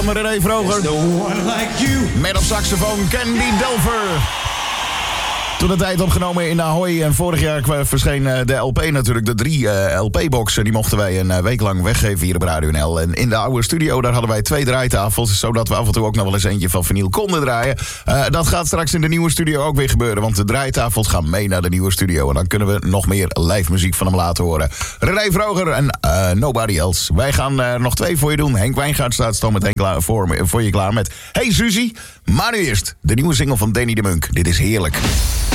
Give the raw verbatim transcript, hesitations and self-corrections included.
van René Vroger. Met op saxofoon Candy Delver. Toen de tijd opgenomen in Ahoy. En vorig jaar verscheen de L P natuurlijk. De drie uh, L P-boxen. Die mochten wij een week lang weggeven hier op Radio N L. En in de oude studio daar hadden wij twee draaitafels. Zodat we af en toe ook nog wel eens eentje van vinyl konden draaien. Uh, dat gaat straks in de nieuwe studio ook weer gebeuren. Want de draaitafels gaan mee naar de nieuwe studio. En dan kunnen we nog meer live muziek van hem laten horen. René Vroger en uh, Nobody Else. Wij gaan uh, nog twee voor je doen. Henk Wijngaard staat zo meteen klaar voor, voor je klaar met Hey Suzy. Maar nu eerst de nieuwe single van Danny de Munk. Dit is heerlijk.